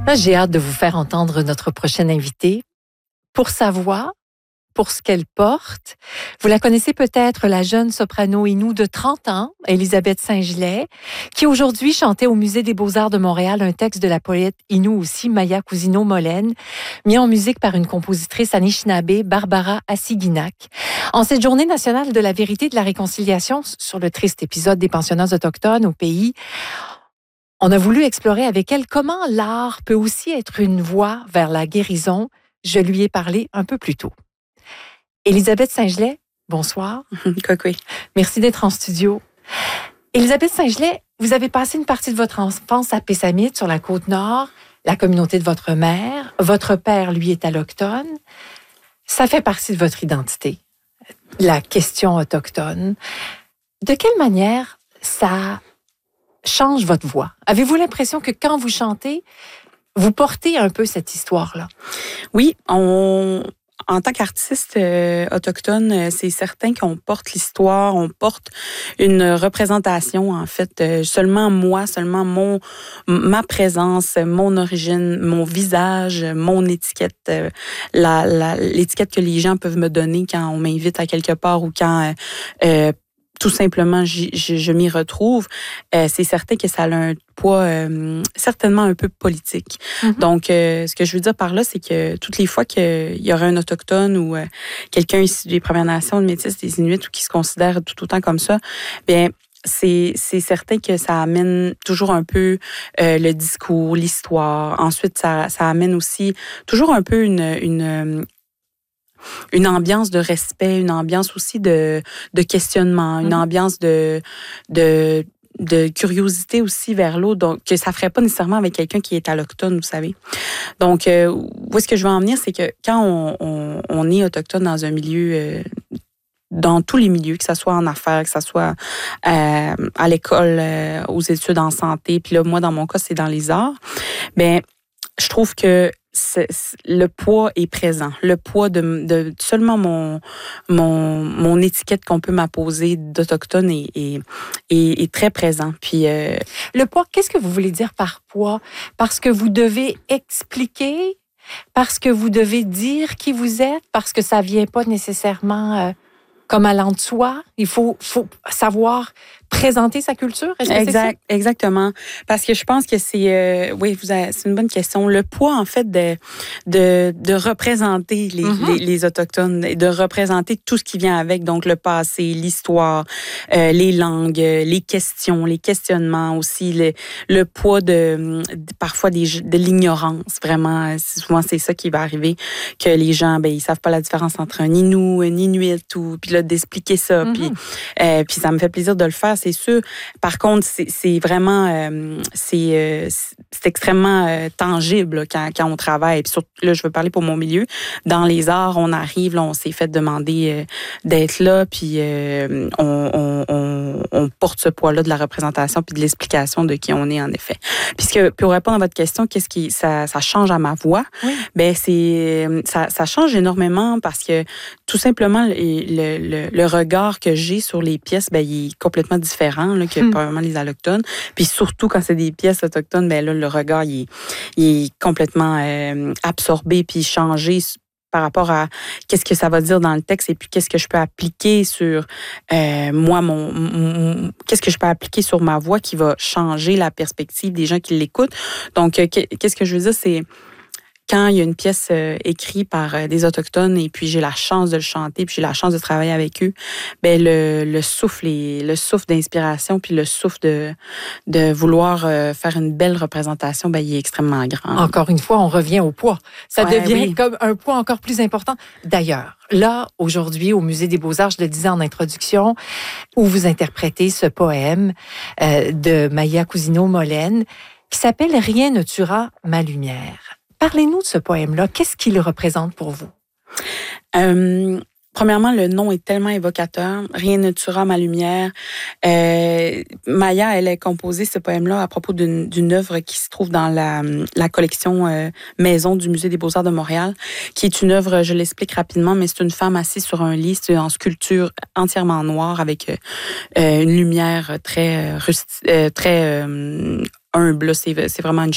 Là, j'ai hâte de vous faire entendre notre prochaine invitée. Pour sa voix, pour ce qu'elle porte, vous la connaissez peut-être, la jeune soprano Innu de 30 ans, Élisabeth Saint-Gelais, qui aujourd'hui chantait au Musée des Beaux-Arts de Montréal un texte de la poète Innu aussi, Maya Cousineau-Molène, mis en musique par une compositrice anishinaabe, Barbara Assiginac. En cette journée nationale de la vérité et de la réconciliation sur le triste épisode des pensionnats autochtones au pays, on a voulu explorer avec elle comment l'art peut aussi être une voie vers la guérison. Je lui ai parlé un peu plus tôt. Élisabeth Saint-Gelais, bonsoir. Coucou. Merci d'être en studio. Élisabeth Saint-Gelais, vous avez passé une partie de votre enfance à Pessamit, sur la Côte-Nord, la communauté de votre mère. Votre père, lui, est allochtone. Ça fait partie de votre identité, la question autochtone. De quelle manière ça change votre voix? Avez-vous l'impression que quand vous chantez, vous portez un peu cette histoire-là? Oui, en tant qu'artiste autochtone, c'est certain qu'on porte l'histoire, on porte une représentation, en fait. Seulement moi, ma présence, mon origine, mon visage, mon étiquette, l'étiquette que les gens peuvent me donner quand on m'invite à quelque part ou quand tout simplement, je m'y retrouve. C'est certain que ça a un poids certainement un peu politique. Mm-hmm. Donc, ce que je veux dire par là, c'est que toutes les fois qu'il y aurait un autochtone ou quelqu'un issu des Premières Nations, des Métis, des Inuits, ou qui se considère tout autant comme ça, bien, c'est certain que ça amène toujours un peu le discours, l'histoire. Ensuite, ça amène aussi toujours un peu une ambiance de respect, une ambiance aussi de questionnement, une ambiance de curiosité aussi vers l'autre, donc que ça ferait pas nécessairement avec quelqu'un qui est allochtone, vous savez. Donc, où est-ce que je veux en venir, c'est que quand on est autochtone dans un milieu, dans tous les milieux, que ce soit en affaires, que ce soit à l'école, aux études en santé, puis là, moi, dans mon cas, c'est dans les arts, bien, je trouve que le poids est présent. Le poids de seulement mon étiquette qu'on peut m'apposer d'autochtone est très présent. Puis le poids, qu'est-ce que vous voulez dire par poids? Parce que vous devez expliquer, parce que vous devez dire qui vous êtes, parce que ça vient pas nécessairement comme allant de soi. Il faut savoir présenter sa culture. Est-ce que c'est ça? Exactement. Parce que je pense que c'est c'est une bonne question. Le poids, en fait, de représenter les Autochtones, de représenter tout ce qui vient avec, donc le passé, l'histoire, les langues, les questions, les questionnements aussi, le poids parfois de l'ignorance. Vraiment, souvent, c'est ça qui va arriver, que les gens, ils savent pas la différence entre un Innu, un Inuit, puis là, d'expliquer ça. Puis ça me fait plaisir de le faire, c'est sûr. Par contre, c'est vraiment c'est extrêmement tangible quand on travaille. Puis surtout, là, je veux parler pour mon milieu. Dans les arts, on arrive, là, on s'est fait demander d'être là, puis on porte ce poids-là de la représentation puis de l'explication de qui on est, en effet. Puisque, pour répondre à votre question, qu'est-ce qui ça change à ma voix? Oui. Ben ça change énormément parce que tout simplement le regard que j'ai sur les pièces, ben il est complètement différent là, que probablement les allochtones. Puis surtout quand c'est des pièces autochtones, ben là le regard il est complètement absorbé puis changé par rapport à qu'est-ce que ça va dire dans le texte et puis qu'est-ce que je peux appliquer sur moi, qu'est-ce que je peux appliquer sur ma voix qui va changer la perspective des gens qui l'écoutent. Donc, qu'est-ce que je veux dire, c'est quand il y a une pièce écrite par des Autochtones et puis j'ai la chance de le chanter puis j'ai la chance de travailler avec eux, ben le souffle d'inspiration puis le souffle de vouloir faire une belle représentation, ben il est extrêmement grand. Encore une fois, on revient au poids. Ça devient comme un poids encore plus important. D'ailleurs, là, aujourd'hui, au Musée des Beaux-Arts, je le disais en introduction, où vous interprétez ce poème de Maya Cousineau-Molène qui s'appelle « Rien ne tuera ma lumière ». Parlez-nous de ce poème-là. Qu'est-ce qu'il représente pour vous? Premièrement, le nom est tellement évocateur. Rien ne tuera ma lumière. Maya, elle a composé ce poème-là à propos d'une œuvre qui se trouve dans la collection Maison du Musée des Beaux-Arts de Montréal, qui est une œuvre, je l'explique rapidement, mais c'est une femme assise sur un lit, c'est en sculpture entièrement noire avec une lumière très humble. C'est vraiment une